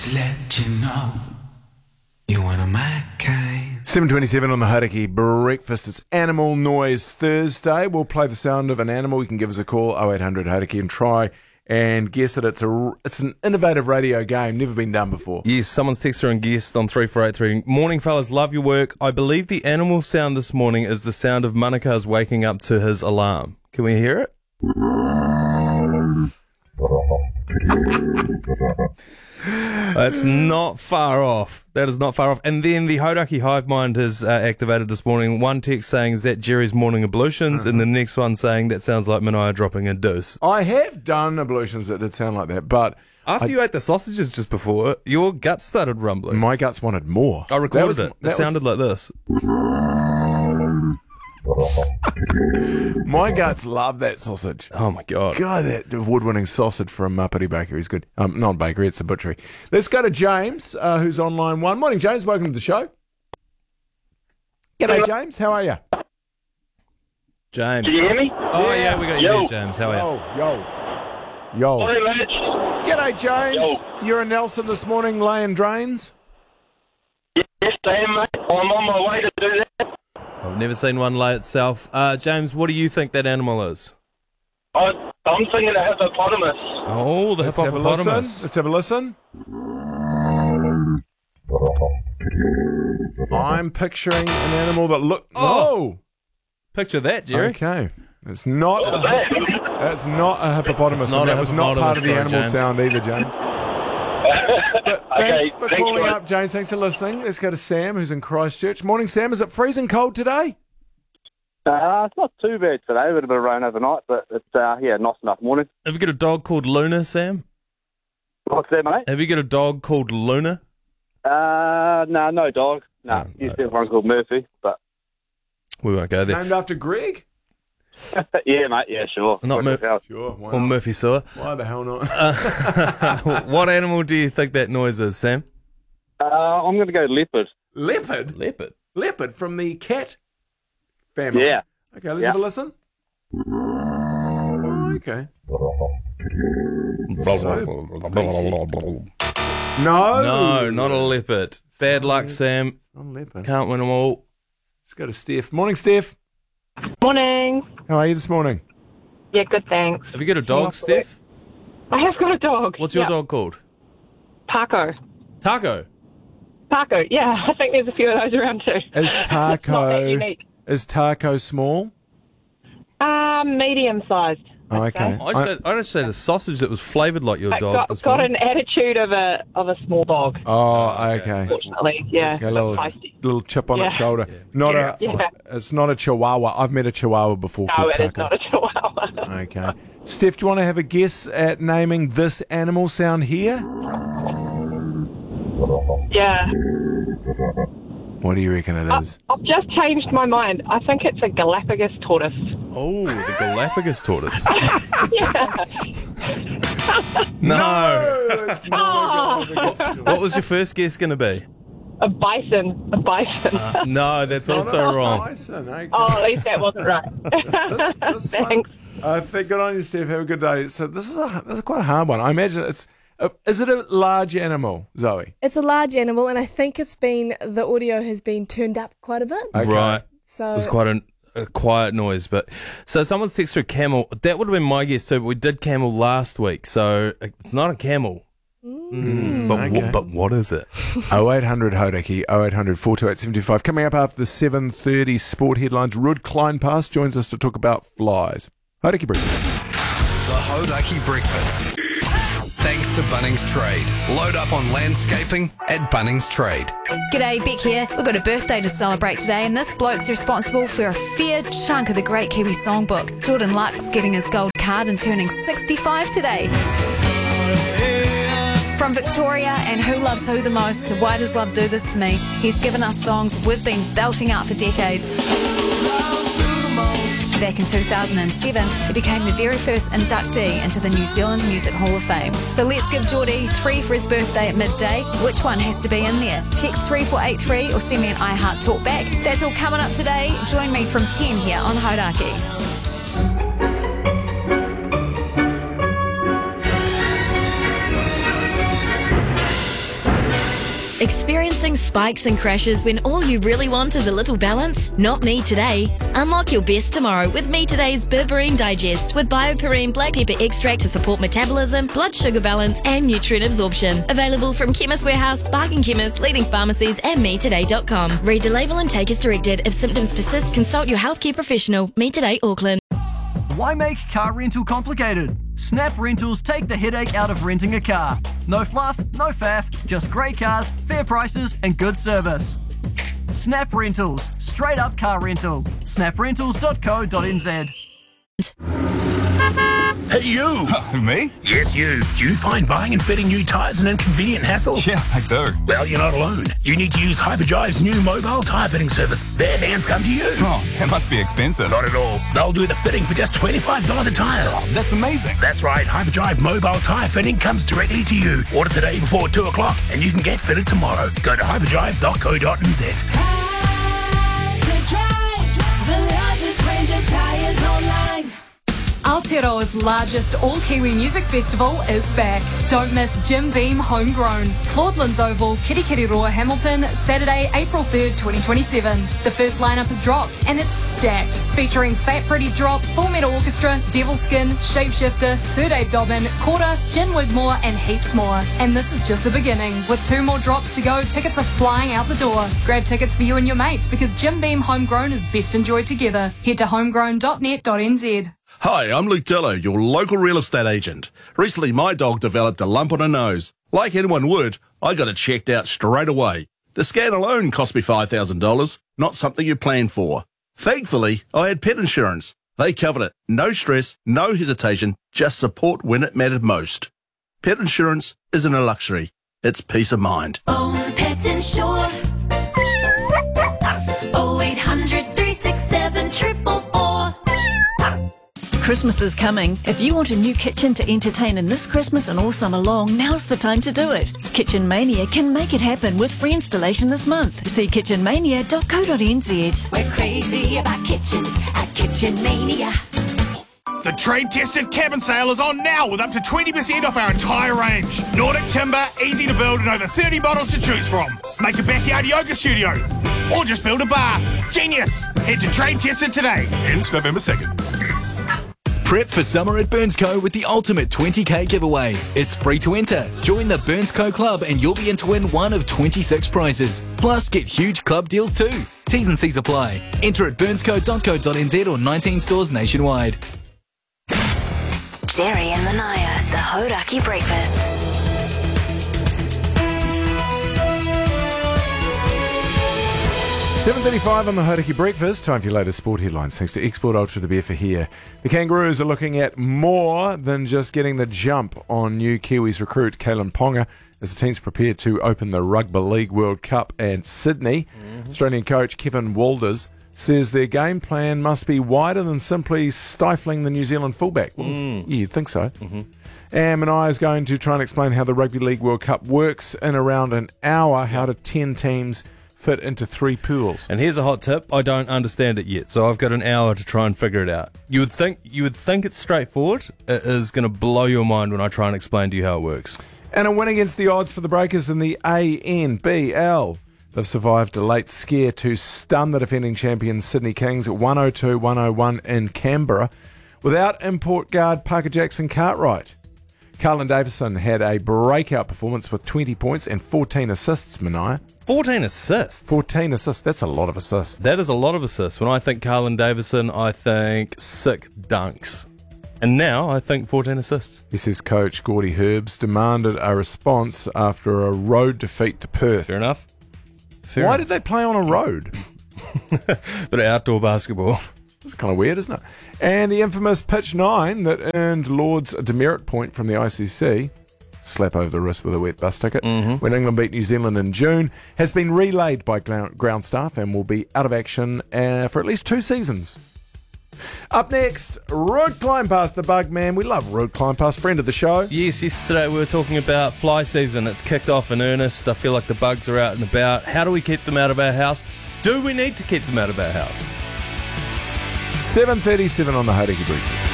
To let you know you're one of my kind. 7:27 on the Hauraki Breakfast. It's Animal Noise Thursday. We'll play the sound of an animal. You can give us a call, 0800 Hauraki, and try and guess it. It's an innovative radio game, never been done before. Yes, someone's texted and guessed on 3483. Morning, fellas, love your work. I believe the animal sound this morning is the sound of Manukau's waking up to his alarm. Can we hear it? That's not far off. That is not far off. And then the Hauraki Hive Mind has activated this morning. One text saying, is that Jerry's morning ablutions? And the next one saying, that sounds like Manaia dropping a deuce. I have done ablutions that did sound like that, but After you ate the sausages just before, your guts started rumbling. my guts wanted more. I recorded it. It sounded like this. My guts love that sausage. Oh, my God. God, that award-winning sausage from Uppity Bakery is good. Not bakery, it's a butchery. Let's go to James, who's on line one. Morning, James. Welcome to the show. G'day, James. How are you? James. Can you hear me? Oh, yeah, we got you Yo. there, James. How are you? Yo. Morning, lads. G'day, James. Yo. You're in Nelson this morning laying drains? Yes, I am, mate. I'm on my way to do that. I've never seen one lay itself. James, what do you think that animal is? I'm thinking a hippopotamus. Oh, the Let's have a listen. hippopotamus. Let's have a listen. I'm picturing an animal that look. Oh. Picture that, Jerry. Okay. It's not. What was that? That's not a hippopotamus. It's not and a that was not part of the hippopotamus, animal sorry, sound either, James. But Okay, thanks for thanks, calling guys. up, James. Thanks for listening. Let's go to Sam, who's in Christchurch. Morning, Sam. Is it freezing cold today? It's not too bad today. A bit of rain overnight, but it's nice enough morning. Have you got a dog called Luna, Sam? What's that, mate? Have you got a dog called Luna? No dog. No, used to have one called Murphy, but We won't go there. Named after Greg? yeah, mate. Yeah, sure. Not Mur- Sure. Why Or not? Murphy Sewer. Why the hell not? What animal do you think that noise is, Sam? I'm going to go leopard. Leopard? Leopard. Leopard from the cat family. Yeah. Okay, let's Yeah. have a listen. Oh, okay. No. No, not a leopard. Bad luck, Sam. Not a leopard. Can't win them all. Let's go to Steph. Morning, Steph. Morning. How are you this morning? Yeah, good, thanks. Have you got a dog, Steph? I have got a dog. What's your Yeah. dog called? Paco. Taco. Paco, yeah. I think there's a few of those around too. Is Not that Taco unique. small? Medium-sized. Oh, I'd okay. say. I just said a sausage that was flavoured like your It dog this got morning. an attitude of a small dog, Oh, okay. fortunately. Yeah, A little, feisty. little chip on Yeah. its shoulder. Not a. Yeah. It's not a Chihuahua. I've met a Chihuahua before No, called it is Taco. not a chihuahua. Okay. Steph, do you want to have a guess at naming this animal sound here? Yeah. What do you reckon it is? I've just changed my mind. I think it's a Galapagos tortoise. Oh, the Galapagos tortoise. Yeah. No. it's not a Galapagos. What was your first guess going to be? A bison. A bison. No, that's also Not a wrong. bison, okay. Oh, at least that wasn't right. This one- Thanks. good on you, Steph. Have a good day. So this is quite a hard one. I imagine it's. Is it a large animal, Zoe? It's a large animal, and I think the audio has been turned up quite a bit. Okay. Right. So It was quite a quiet noise, but so someone's texted through camel. That would have been my guess too. But we did camel last week, so it's not a camel. But what is it? 0800 Hauraki, 0800 428 725. Coming up after the 7:30 sport headlines, Rud Kleinpass joins us to talk about flies. Hauraki Breakfast. The Hauraki Breakfast. Thanks to Bunnings Trade. Load up on landscaping at Bunnings Trade. G'day, Beck here. We've got a birthday to celebrate today, and this bloke's responsible for a fair chunk of the Great Kiwi Songbook. Jordan Luck's getting his gold card and turning 65 today. From Victoria and Who Loves Who the Most to Why Does Love Do This to Me, he's given us songs we've been belting out for decades. Back in 2007, he became the very first inductee into the New Zealand Music Hall of Fame. So let's give Geordie 3 for his birthday at midday. Which one has to be in there? Text 3483 or send me an iHeart talk back. That's all coming up today. Join me from 10 here on Hauraki. Experiencing spikes and crashes when all you really want is a little balance? Not me today. Unlock your best tomorrow with Me Today's Berberine Digest with BioPerine black pepper extract to support metabolism, blood sugar balance and nutrient absorption. Available from Chemist Warehouse, Bargain Chemist, leading pharmacies and metoday.com. Read the label and take as directed. If symptoms persist, consult your healthcare professional. Me Today, Auckland. Why make car rental complicated? Snap Rentals take the headache out of renting a car. No fluff, no faff, just great cars, fair prices and good service. Snap Rentals, straight up car rental. snaprentals.co.nz. Hey, you! Me? Yes, you. Do you find buying and fitting new tyres an inconvenient hassle? Yeah, I do. Well, you're not alone. You need to use Hyperdrive's new mobile tyre fitting service. Their vans come to you. Oh, that must be expensive. Not at all. They'll do the fitting for just $25 a tyre. Oh, that's amazing. That's right. Hyperdrive mobile tyre fitting comes directly to you. Order today before 2 o'clock and you can get fitted tomorrow. Go to hyperdrive.co.nz. Hyperdrive, the largest range of tyres online. Aotearoa's largest all-Kiwi music festival is back. Don't miss Jim Beam Homegrown, Claudelands Oval, Kirikiriroa, Hamilton, Saturday, April 3rd, 2027. The first lineup is dropped and it's stacked, featuring Fat Freddy's Drop, Full Metal Orchestra, Devil Skin, Shapeshifter, Sir Dave Dobbin, Quarter, Jen Wigmore and heaps more. And this is just the beginning. With 2 more drops to go, tickets are flying out the door. Grab tickets for you and your mates because Jim Beam Homegrown is best enjoyed together. Head to homegrown.net.nz. Hi, I'm Luke Dillo, your local real estate agent. Recently, my dog developed a lump on her nose. Like anyone would, I got it checked out straight away. The scan alone cost me $5,000, not something you plan for. Thankfully, I had pet insurance. They covered it. No stress, no hesitation, just support when it mattered most. Pet insurance isn't a luxury, it's peace of mind. Phone Pet Insure 0800 367 444. Christmas is coming. If you want a new kitchen to entertain in this Christmas and all summer long, now's the time to do it. Kitchen Mania can make it happen with free installation this month. See kitchenmania.co.nz. We're crazy about kitchens at Kitchen Mania. The trade-tested cabin sale is on now with up to 20% off our entire range. Nordic timber, easy to build and over 30 models to choose from. Make a backyard yoga studio or just build a bar. Genius! Head to Trade Tested today. Ends November 2nd. Prep for summer at Burnsco with the ultimate 20k giveaway. It's free to enter. Join the Burnsco Club and you'll be in to win one of 26 prizes. Plus, get huge club deals too. T's and C's apply. Enter at burnsco.co.nz or 19 stores nationwide. Jerry and Manaya, the Hodaki Breakfast. 7:35 on the Hodaki Breakfast. Time for your latest sport headlines. Thanks to Export Ultra, the beer for here. The Kangaroos are looking at more than just getting the jump on new Kiwis recruit Kalen Ponga as the team's prepared to open the Rugby League World Cup in Sydney. Australian coach Kevin Walters says their game plan must be wider than simply stifling the New Zealand fullback. Well, yeah, you'd think so. And Manai is going to try and explain how the Rugby League World Cup works in around an hour, how do 10 teams fit into 3 pools. And here's a hot tip. I don't understand it yet, so I've got an hour to try and figure it out. You would think it's straightforward. It is going to blow your mind when I try and explain to you how it works. And a win against the odds for the Breakers in the ANBL. They've survived a late scare to stun the defending champions Sydney Kings at 102-101 in Canberra without import guard Parker Jackson Cartwright. Carlin Davison had a breakout performance with 20 points and 14 assists, Manaya. 14 assists? 14 assists. That's a lot of assists. That is a lot of assists. When I think Carlin Davison, I think sick dunks. And now I think 14 assists. He says coach Gordy Herbs demanded a response after a road defeat to Perth. Fair enough. Why did they play on a road? Bit of outdoor basketball. It's kind of weird, isn't it? And the infamous pitch 9 that earned Lords a demerit point from the ICC, slap over the wrist with a wet bus ticket, when England beat New Zealand in June, has been relayed by ground staff and will be out of action for at least 2 seasons. Up next, Road Climb Past the Bug Man. We love Road Climb Past, friend of the show. Yes, yesterday we were talking about fly season. It's kicked off in earnest. I feel like the bugs are out and about. How do we keep them out of our house? Do we need to keep them out of our house? 7:37 on the Hodaki Breakfast.